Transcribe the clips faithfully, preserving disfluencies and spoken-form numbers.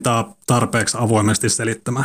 tarpeeksi avoimesti selittämään.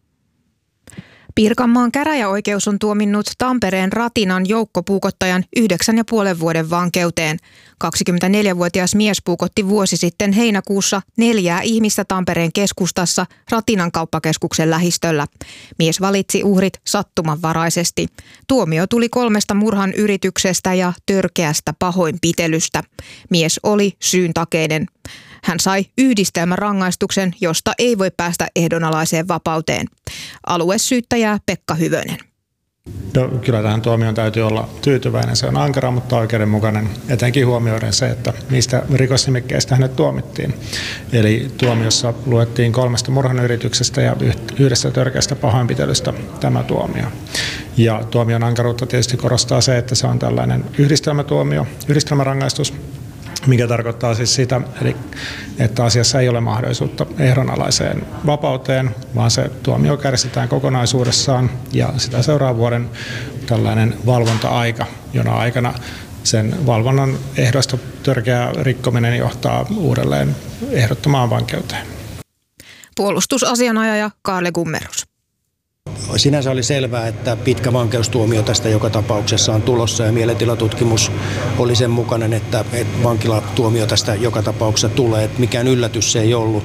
Pirkanmaan käräjäoikeus on tuominnut Tampereen Ratinan joukkopuukottajan yhdeksän ja puolen vuoden vankeuteen. kaksikymmentäneljävuotias mies puukotti vuosi sitten heinäkuussa neljää ihmistä Tampereen keskustassa Ratinan kauppakeskuksen lähistöllä. Mies valitsi uhrit sattumanvaraisesti. Tuomio tuli kolmesta murhan yrityksestä ja törkeästä pahoinpitelystä. Mies oli syyntakeinen. Hän sai yhdistelmärangaistuksen, josta ei voi päästä ehdonalaiseen vapauteen. Aluesyyttäjä Pekka Hyvönen. No, kyllä tähän tuomioon täytyy olla tyytyväinen. Se on ankara, mutta oikeudenmukainen, etenkin huomioiden se, että mistä rikosnimikkeestä hänet tuomittiin. Eli tuomiossa luettiin kolmesta murhanyrityksestä ja yhdestä törkeästä pahoinpitelystä tämä tuomio. Ja tuomion ankaruutta tietysti korostaa se, että se on tällainen yhdistelmätuomio, yhdistelmärangaistus, mikä tarkoittaa siis sitä, eli että asiassa ei ole mahdollisuutta ehdonalaiseen vapauteen, vaan se tuomio kärsitään kokonaisuudessaan ja sitä seuraa vuoden tällainen valvonta-aika, jona aikana sen valvonnan ehdoista törkeä rikkominen johtaa uudelleen ehdottomaan vankeuteen. Puolustusasianajaja Kaarle Gummerus. Sinänsä oli selvää, että pitkä vankeustuomio tästä joka tapauksessa on tulossa ja mielentilatutkimus oli sen mukainen, että, että vankilatuomio tästä joka tapauksessa tulee. Että mikään yllätys se ei ollut.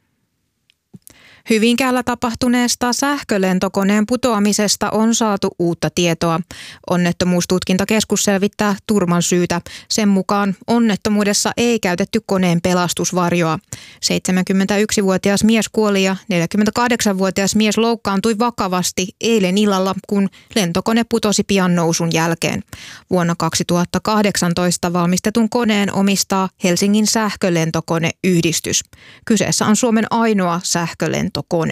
Hyvinkäällä tapahtuneesta sähkölentokoneen putoamisesta on saatu uutta tietoa. Onnettomuustutkintakeskus selvittää turman syytä. Sen mukaan onnettomuudessa ei käytetty koneen pelastusvarjoa. seitsemänkymmentäyksivuotias mies kuoli ja neljäkymmentäkahdeksanvuotias mies loukkaantui vakavasti eilen illalla, kun lentokone putosi pian nousun jälkeen. Vuonna kaksituhattakahdeksantoista valmistetun koneen omistaa Helsingin sähkölentokoneyhdistys. Kyseessä on Suomen ainoa sähkölentokone. Kone.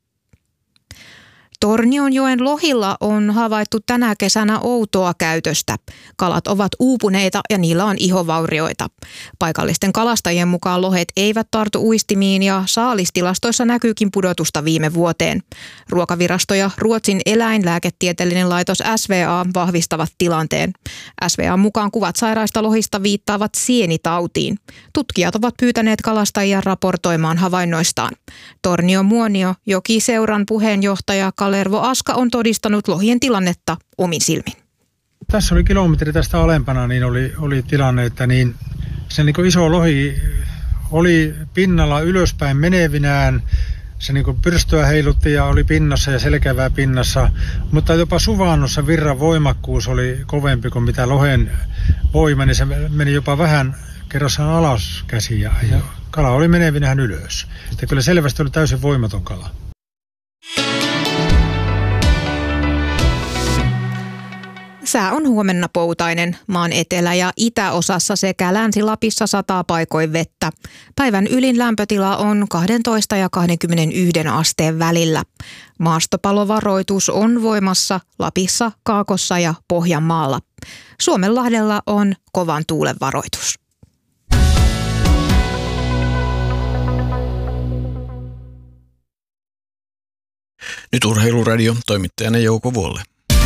Tornionjoen lohilla on havaittu tänä kesänä outoa käytöstä. Kalat ovat uupuneita ja niillä on ihovaurioita. Paikallisten kalastajien mukaan lohet eivät tartu uistimiin ja saalistilastoissa näkyykin pudotusta viime vuoteen. Ruokavirasto ja Ruotsin eläinlääketieteellinen laitos S V A vahvistavat tilanteen. S V A:n mukaan kuvat sairaista lohista viittaavat sienitautiin. Tutkijat ovat pyytäneet kalastajia raportoimaan havainnoistaan. Tornion Muonio Jokiseuran puheenjohtaja Kalervo Aska on todistanut lohien tilannetta omin silmin. Tässä oli kilometri tästä alempana, niin oli, oli tilanne, että niin, se niin kuin iso lohi oli pinnalla ylöspäin menevinään. Se niin kuin pyrstöä heilutti ja oli pinnassa ja selkävää pinnassa, mutta jopa suvannossa virran voimakkuus oli kovempi kuin mitä lohen voima, niin se meni jopa vähän kerrassaan alas käsiä ja kala oli menevinään ylös. Että kyllä selvästi oli täysin voimaton kala. Sää on huomenna poutainen. Maan etelä- ja itäosassa sekä Länsi-Lapissa sataa paikoin vettä. Päivän ylin lämpötila on kaksitoista ja kaksikymmentäyksi asteen välillä. Maastopalovaroitus on voimassa Lapissa, Kaakossa ja Pohjanmaalla. Suomenlahdella on kovan tuulen varoitus. Nyt Urheiluradio, toimittajana Jouko Vuolle.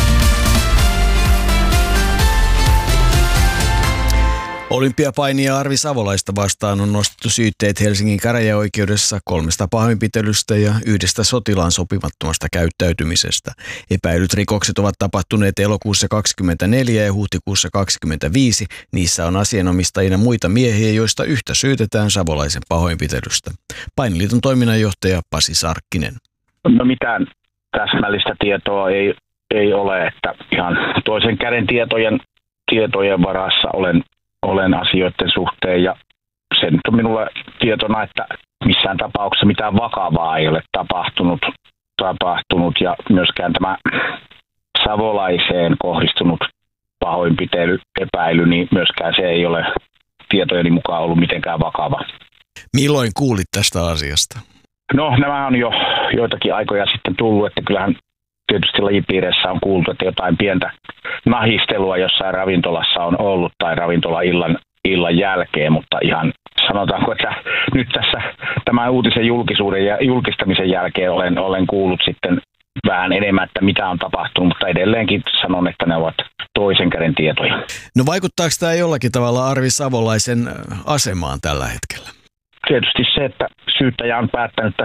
Olympiapainia Arvi Savolaista vastaan on nostettu syytteet Helsingin käräjäoikeudessa kolmesta pahoinpitelystä ja yhdestä sotilaan sopimattomasta käyttäytymisestä. Epäilyt rikokset ovat tapahtuneet elokuussa kaksikymmentäneljä ja huhtikuussa kaksikymmentäviisi. Niissä on asianomistajina muita miehiä, joista yhtä syytetään Savolaisen pahoinpitelystä. Painiliiton toiminnanjohtaja Pasi Sarkkinen. No mitään täsmällistä tietoa ei, ei ole, että ihan toisen käden tietojen, tietojen varassa olen olen asioiden suhteen ja se nyt on minulle tietona, että missään tapauksessa mitään vakavaa ei ole tapahtunut, tapahtunut ja myöskään tämä Savolaiseen kohdistunut pahoinpitely, epäily, niin myöskään se ei ole tietojeni mukaan ollut mitenkään vakava. Milloin kuulit tästä asiasta? No nämä on jo joitakin aikoja sitten tullut, että kyllähän tietysti lajipiireissä on kuultu, että jotain pientä nahistelua jossain ravintolassa on ollut tai ravintola illan, illan jälkeen, mutta ihan sanotaanko, että nyt tässä tämän uutisen julkisuuden ja julkistamisen jälkeen olen, olen kuullut sitten vähän enemmän, että mitä on tapahtunut, mutta edelleenkin sanon, että ne ovat toisen käden tietoja. No vaikuttaako tämä jollakin tavalla Arvi Savolaisen asemaan tällä hetkellä? tietysti se, että syyttäjä on päättänyt